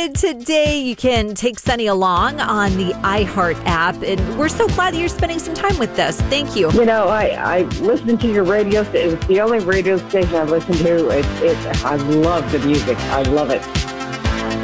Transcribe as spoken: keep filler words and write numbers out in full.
excited today. You can take Sunny along on the iHeart app, and we're so glad that you're spending some time with us. Thank you. You know, I, I listen to your radio. It's the only radio station I listen to. It, it, I love the music. I love it.